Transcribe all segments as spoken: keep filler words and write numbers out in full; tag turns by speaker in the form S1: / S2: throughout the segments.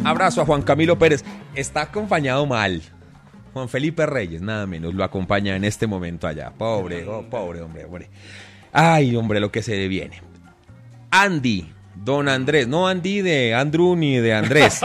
S1: Abrazo a Juan Camilo Pérez. Está acompañado mal. Juan Felipe Reyes, nada menos, lo acompaña en este momento allá. Pobre, oh, pobre hombre, hombre. Ay, hombre, lo que se deviene. Andy, don Andrés, no Andy de Andrew ni de Andrés.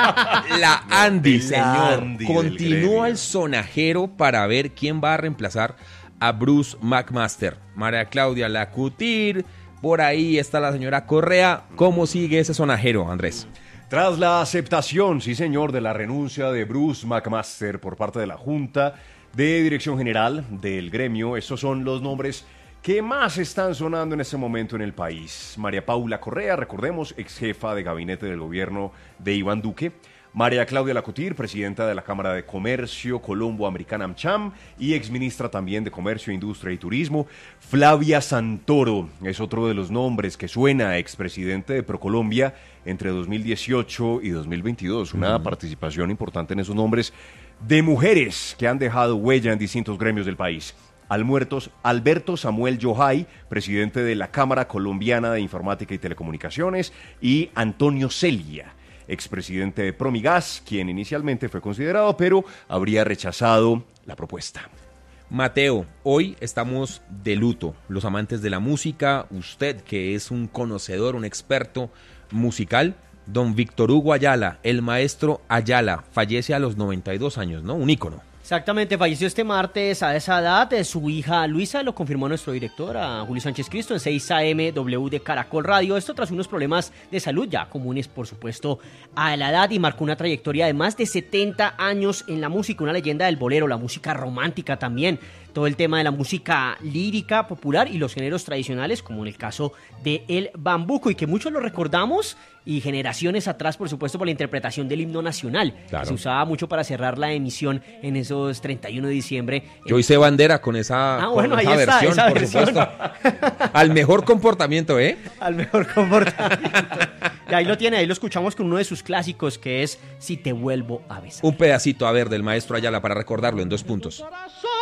S1: La Andy, señor.
S2: Andy
S1: Continúa el sonajero para ver quién va a reemplazar a Bruce McMaster. María Claudia Lacutir, por ahí está la señora Correa. ¿Cómo sigue ese sonajero, Andrés?
S2: Tras la aceptación, sí señor, de la renuncia de Bruce McMaster por parte de la Junta de Dirección General del gremio, estos son los nombres que más están sonando en este momento en el país. María Paula Correa, recordemos, ex jefa de gabinete del gobierno de Iván Duque. María Claudia Lacutir, presidenta de la Cámara de Comercio Colombo-Americana AmCham y exministra también de Comercio, Industria y Turismo. Flavia Santoro es otro de los nombres que suena, expresidente de ProColombia entre dos mil dieciocho y dos mil veintidós. Una mm. participación importante en esos nombres de mujeres que han dejado huella en distintos gremios del país. Almuertos, Alberto Samuel Yojay, presidente de la Cámara Colombiana de Informática y Telecomunicaciones, y Antonio Celia, expresidente de Promigas, quien inicialmente fue considerado, pero habría rechazado la propuesta.
S1: Mateo, hoy estamos de luto, los amantes de la música, usted que es un conocedor, un experto musical, don Víctor Hugo Ayala, el maestro Ayala, fallece a los noventa y dos años, ¿no? Un ícono.
S3: Exactamente, falleció este martes a esa edad. Su hija Luisa lo confirmó nuestro director, a Julio Sánchez Cristo, en seis A M W de Caracol Radio. Esto tras unos problemas de salud ya comunes, por supuesto, a la edad, y marcó una trayectoria de más de setenta años en la música, una leyenda del bolero, la música romántica también, todo el tema de la música lírica popular y los géneros tradicionales, como en el caso de el bambuco, y que muchos lo recordamos, y generaciones atrás, por supuesto, por la interpretación del himno nacional. Claro. Se usaba mucho para cerrar la emisión en esos treinta y uno de diciembre.
S1: Yo hice bandera con esa,
S3: ah, bueno,
S1: con esa
S3: ahí está,
S1: versión,
S3: esa
S1: por
S3: versión.
S1: supuesto. Al mejor comportamiento, ¿eh?
S3: Al mejor comportamiento. Y ahí lo tiene, ahí lo escuchamos con uno de sus clásicos, que es Si te vuelvo a besar.
S1: Un pedacito, a ver, del maestro Ayala para recordarlo en dos puntos.